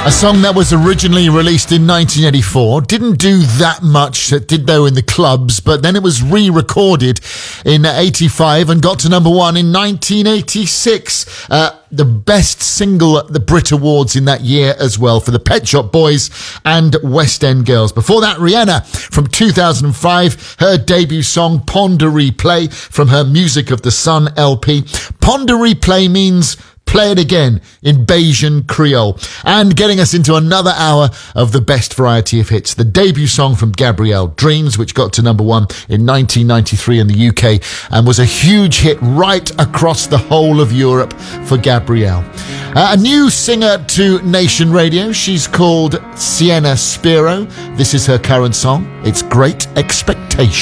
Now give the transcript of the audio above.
A song that was originally released in 1984, didn't do that much, it did though in the clubs, but then it was re-recorded in 85 and got to number one in 1986. The best single at the Brit Awards in that year as well for the Pet Shop Boys and West End Girls. Before that, Rihanna from 2005, her debut song Ponder Replay from her Music of the Sun LP. Ponder Replay means play it again in Bajan Creole. And getting us into another hour of the best variety of hits, the debut song from Gabrielle, Dreams, which got to number one in 1993 in the UK and was a huge hit right across the whole of Europe for Gabrielle. A new singer to Nation Radio. She's called Sienna Spiro. This is her current song. It's Great Expectations.